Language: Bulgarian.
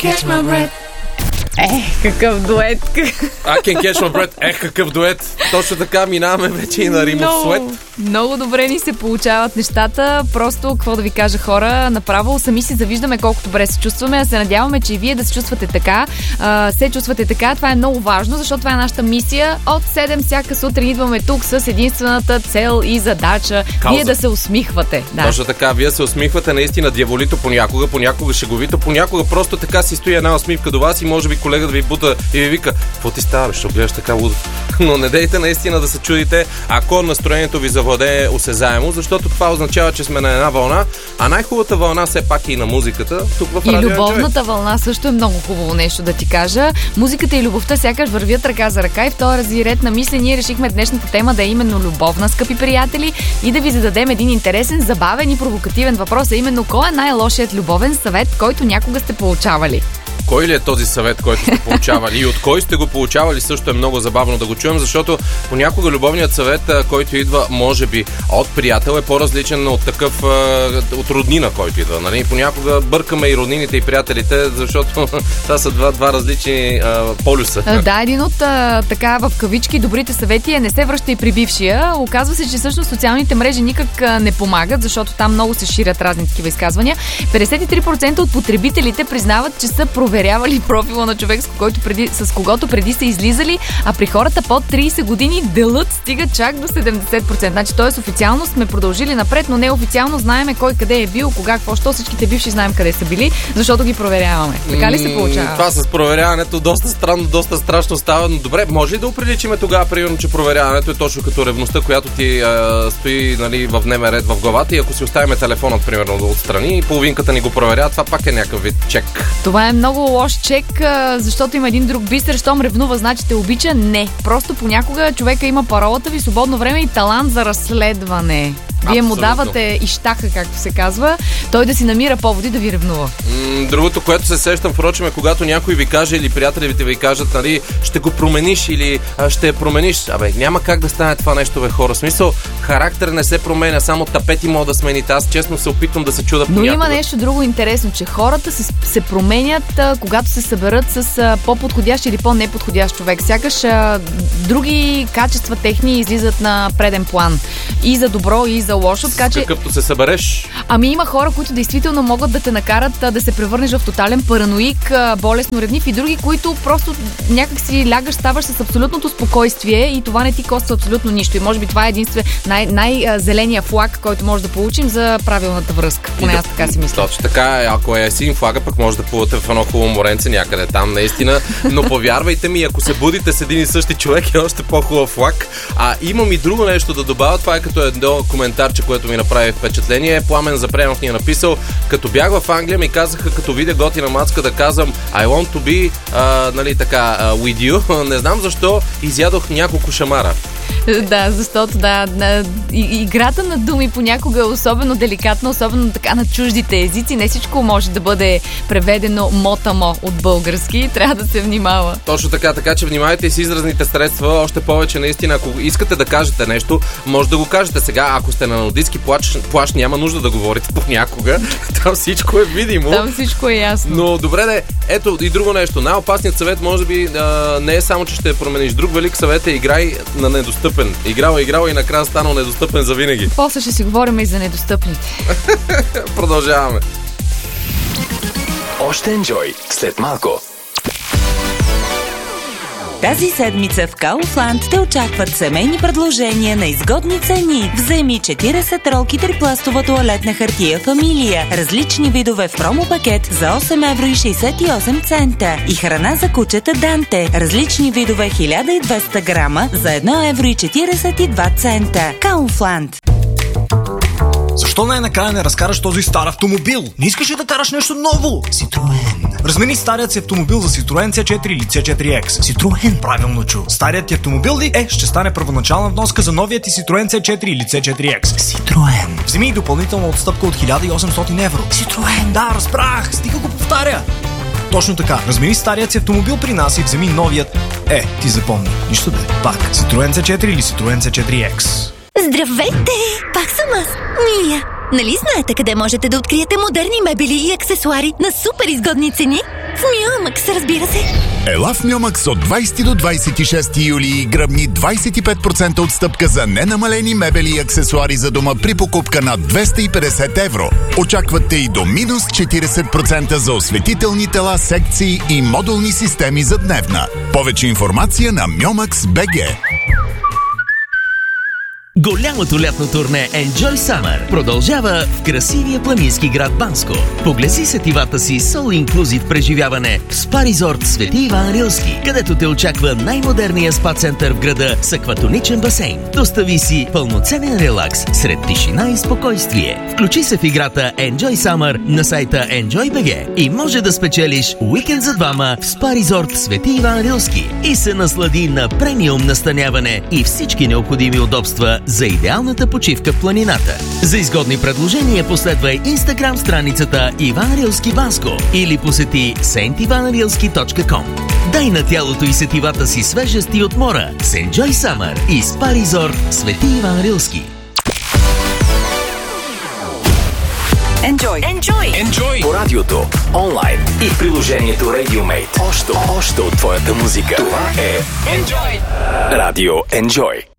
catch my breath. Какъв дует! I can catch my breath. Какъв дует! Точно така минаваме вече и на Римов Сует. Много добре ни се получават нещата. Просто, какво да ви кажа, хора, направо сами си завиждаме колко добре се чувстваме, а се надяваме, че и вие да се чувствате така. Се чувствате така. Това е много важно, защото това е нашата мисия. От 7 всяка сутрин идваме тук с единствената цел и задача. Вие да се усмихвате. Да. Точно така, вие се усмихвате наистина дяволито понякога шеговито, понякога просто така си стои една усмивка до вас и може би колега да ви бута и ви вика: какво ти става, ще гледаш така лудо? Но не дейте наистина да се чудите, ако настроението ви завладее осезаемо, защото това означава, че сме на една вълна, а най-хубавата вълна все пак е и на музиката. Тук в и любовната вълна също е много хубаво нещо да ти кажа. Музиката и любовта сякаш вървят ръка за ръка и в този ред на мисли ние решихме днешната тема да е именно любовна, скъпи приятели, и да ви зададем един интересен, забавен и провокативен въпрос, а именно: кой е най-лошият любовен съвет, който някога сте получавали? Кой ли е този съвет, който сте получавали и от кой сте го получавали, също е много забавно да го чуем, защото понякога любовният съвет, който идва, може би, от приятел, е по-различен от такъв, от роднина, който идва. Нали? Понякога бъркаме и роднините, и приятелите, защото това са два различни полюса. Да, един от така в кавички добрите съвети е: не се връщай при бившия. Оказва се, че всъщност социалните мрежи никак не помагат, защото там много се ширят разни такива изказвания. 53% от потребителите признават, че са проверявали профила на човек, с когото преди са излизали, а при хората под 30 години делът стига чак до 70%. Значи, т.е. официално сме продължили напред, но неофициално знаеме кой къде е бил, кога, какво, що. Всичките бивши знаем къде са били, защото ги проверяваме. Така ли се получава? Това с проверяването доста странно, доста страшно става, но добре, може ли да оприличиме тогава, примерно, че проверяването е точно като ревността, която ти стои, нали, в дневен ред в главата, и ако си оставим телефонът, примерно, отстрани и половинката ни го проверява, това пак е някакъв вид чек. Това е много лош чек, защото има един друг бисер: щом ревнува, значи те обича. Не. Просто понякога човека има паролата ви, свободно време и талант за разследване. Вие му давате ищака, както се казва, той да си намира поводи да ви ревнува. Другото, което се сещам, впрочем, е когато някой ви каже, или приятелите ви кажат, нали, ще го промениш или ще промениш. Няма как да стане това нещо, хора. Смисъл, характер не се променя, само тапети мога да смените. Аз честно се опитвам да се чуда понякога. Но има нещо друго интересно, че хората се променят, когато се съберат с по-подходящ или по-неподходящ човек. Сякаш други качества техни излизат на преден план. И за добро, и за лошо, така че... Какъвто се събереш. Има хора, които действително могат да те накарат да се превърнеш в тотален параноик, болесно ревнив, и други, които просто някак си лягаш, ставаш с абсолютното спокойствие и това не ти коства абсолютно нищо. И може би това е единствен най-зеления флаг, който може да получим за правилната връзка. Поне аз така си мисля. Точно така, ако е син флага, пък може да плувате в едно хубаво моренце някъде там, наистина. Но повярвайте ми, ако се будите с един и същи човек, е още по-хубав флаг. Имам и друго нещо да добавя. Това е като едно коментарче, което ми направи впечатление. Пламен Запренов ни е написал: като бях в Англия, ми казаха, като видя готина мацка, да казвам I want to be нали така, with you. Не знам защо изядох няколко шамара. Да, защото играта на думи понякога е особено деликатна, особено така на чуждите езици. Не всичко може да бъде преведено мотамо от български. Трябва да се внимава. Точно така че внимавайте с изразните средства. Още повече, наистина, ако искате да кажете нещо, може да го кажете сега. Ако сте на нудистски плаж, няма нужда да говорите понякога. Там всичко е видимо. Там всичко е ясно. Но добре, ето и друго нещо. Най-опасният съвет може би не е само, че ще промениш. Друг велик съвет е: играй на недостъпен. Играл и накрая станал недостъпен за винаги. После ще си говорим и за недостъпните. Продължаваме. Още енджой след малко. Тази седмица в Kaufland те очакват семейни предложения на изгодни цени. Вземи 40 ролки трипластова тоалетна хартия Фамилия. Различни видове в промо-пакет за 8,68 евро и храна за кучета Данте. Различни видове 1200 грама за 1,42 евро. Kaufland. Защо най-накрая не разкараш този стар автомобил? Не искаш ли да караш нещо ново? Citroen. Размени старият си автомобил за Citroen C4 или C4X. Citroen. Правилно чу. Старият ти автомобил ли ще стане първоначална вноска за новият ти Citroen C4 или C4X. Citroen. Вземи и допълнителна отстъпка от 1800 евро. Citroen. Да, разбрах. Стига го повтаря. Точно така. Размени старият си автомобил при нас и вземи новият. Ти запомни. Нищо пак. Citroen C4 или Citroen C4X. Здравейте! Пак съм аз, Мия. Нали знаете къде можете да откриете модерни мебели и аксесуари на супер изгодни цени? В Мюамакс, разбира се! Ела в Мюамакс от 20 до 26 юли и гръбни 25% отстъпка за ненамалени мебели и аксесуари за дома при покупка над 250 евро. Очаквате и до минус 40% за осветителни тела, секции и модулни системи за дневна. Повече информация на Myomax.bg. Голямото лятно турне Enjoy Summer продължава в красивия планински град Банско. Поглези сетивата си Soul Inclusive преживяване в спа резорт Свети Иван Рилски, където те очаква най-модерния спа център в града с акватоничен басейн. Достави си пълноценен релакс сред тишина и спокойствие. Включи се в играта Enjoy Summer на сайта Enjoy.bg и може да спечелиш уикенд за двама в спа резорт Свети Иван Рилски и се наслади на премиум настаняване и всички необходими удобства за идеалната почивка в планината. За изгодни предложения последвай Instagram страницата Иван Рилски Банско или посети saintivanrilski.com. Дай на тялото и сетивата си свежести от мора с Enjoy Summer и спа резорт Свети Иван Рилски. Enjoy! По радиото, онлайн и в приложението RadioMate. Още от твоята музика. Това е Enjoy! Радио Enjoy.